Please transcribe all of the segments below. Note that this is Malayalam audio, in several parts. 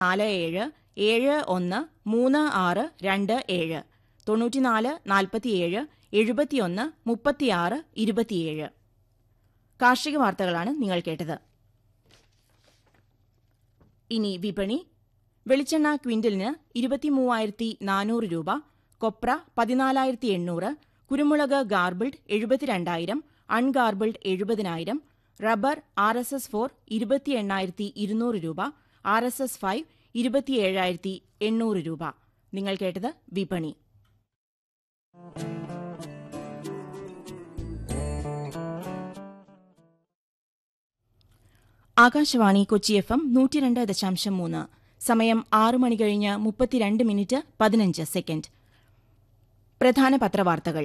47713627 9447713627. കാർഷിക വാർത്തകളാണ് നിങ്ങൾ കേട്ടത്. ഇനി വിപണി. വെളിച്ചെണ്ണ ക്വിന്റലിന് 23,400 രൂപ, കൊപ്ര 14,800, കുരുമുളക് ഗാർബിൾഡ് 72,000, അൺഗാർബിൾഡ് 70,000, റബ്ബർ RSS-4 28,200 രൂപ, RSS-5 27,800 രൂപ. നിങ്ങൾ കേട്ടത് വിപണി. ആകാശവാണി കൊച്ചി FM 102.3. സമയം 6 മണി കഴിഞ്ഞ് 32 മിനിറ്റ് 15 സെക്കൻഡ്. പ്രധാന പത്രവാർത്തകൾ.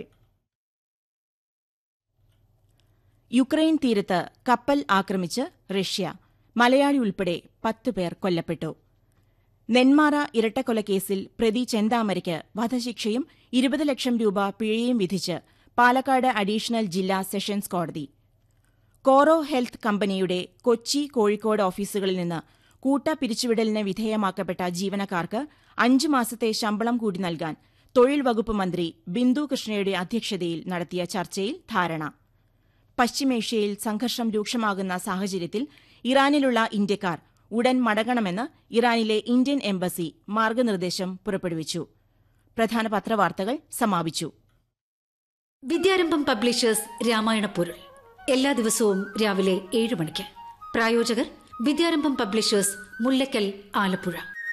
യുക്രൈൻ തീരത്ത് കപ്പൽ ആക്രമിച്ച് റഷ്യ. മലയാളി ഉൾപ്പെടെ 10 പേർ കൊല്ലപ്പെട്ടു. നെന്മാറ ഇരട്ടക്കൊലക്കേസിൽ പ്രതി ചെന്താമരയ്ക്ക് വധശിക്ഷയും 20 ലക്ഷം രൂപ പിഴയും വിധിച്ച് പാലക്കാട് അഡീഷണൽ ജില്ലാ സെഷൻസ് കോടതി. കോറോ ഹെൽത്ത് കമ്പനിയുടെ കൊച്ചി, കോഴിക്കോട് ഓഫീസുകളിൽ നിന്ന് കൂട്ട പിരിച്ചുവിടലിന് വിധേയമാക്കപ്പെട്ട ജീവനക്കാർക്ക് 5 മാസത്തെ ശമ്പളം കൂടി നൽകാൻ തൊഴിൽ വകുപ്പ് മന്ത്രി ബിന്ദു കൃഷ്ണയുടെ അധ്യക്ഷതയിൽ നടത്തിയ ചർച്ചയിൽ ധാരണ. പശ്ചിമേഷ്യയിൽ സംഘർഷം രൂക്ഷമാകുന്ന സാഹചര്യത്തിൽ ഇറാനിലുള്ള ഇന്ത്യക്കാർ ഉടൻ മടങ്ങണമെന്ന് ഇറാനിലെ ഇന്ത്യൻ എംബസി മാർഗനിർദ്ദേശം പുറപ്പെടുവിച്ചു. പ്രധാന പത്രവാർത്തകൾ സമാപിച്ചു. വിദ്യാരംഭം പബ്ലിഷേഴ്സ് രാമായണ പൊരുൾ എല്ലാ ദിവസവും രാവിലെ 7 മണിക്ക്. പ്രായോജകർ വിദ്യാരംഭം publishers, Mullakkal, Alappuzha.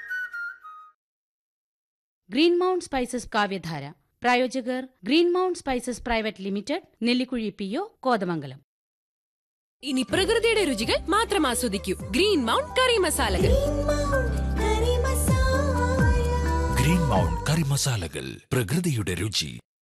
Green mount spices കാവ്യധാര. പ്രായോജകർ green mount spices private limited, Nellikuzhi PO, Kothamangalam. ഇനി പ്രകൃതിയുടെ രുചികൾ മാത്രം ആസ്വദിക്കൂ. ഗ്രീൻ മൗണ്ട് കറി മസാലകൾ. ഗ്രീൻ മൗണ്ട് കറി മസാലകൾ, പ്രകൃതിയുടെ രുചി.